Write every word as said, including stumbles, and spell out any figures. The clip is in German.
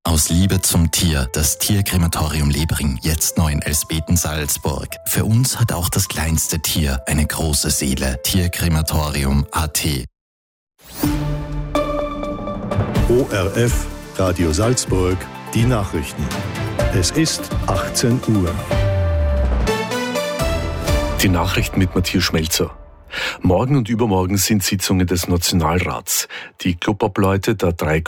Aus Liebe zum Tier, das Tierkrematorium Lebring, jetzt neu in Elsbeten, Salzburg. Für uns hat auch das kleinste Tier eine große Seele. Tierkrematorium Punkt a t. O R F, Radio Salzburg, die Nachrichten. Es ist achtzehn Uhr. Die Nachrichten mit Matthias Schmelzer. Morgen und übermorgen sind Sitzungen des Nationalrats. Die Clubobleute der drei